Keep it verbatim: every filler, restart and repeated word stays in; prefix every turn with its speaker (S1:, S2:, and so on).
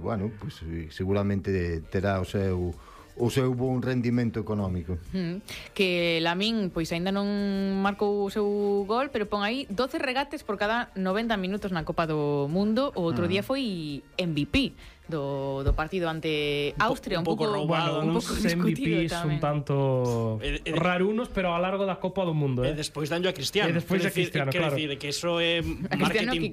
S1: bueno, pues seguramente terá o seu o seu bon rendimento económico.
S2: Mm. Que Lamín, pois aínda non marcou o seu gol, pero pon aí doce regates por cada noventa minutos na Copa do Mundo. O outro
S3: Ah.
S2: día foi M V P do, do partido ante Austria, un,
S3: un pouco
S2: pouco
S3: roubado,
S2: un
S3: non?
S2: pouco
S4: Uns M V
S2: discutido
S4: Ps un
S2: tamén.
S4: tanto
S3: E- e-
S4: rarunos, pero a largo da Copa do Mundo,
S3: E
S4: eh?
S3: despois danllo a Cristiano.
S4: E despois
S3: Quero
S4: a
S3: dicir-
S4: Cristiano,
S3: quero
S4: claro.
S3: dicir que eso é
S2: A Cristiano
S3: marketing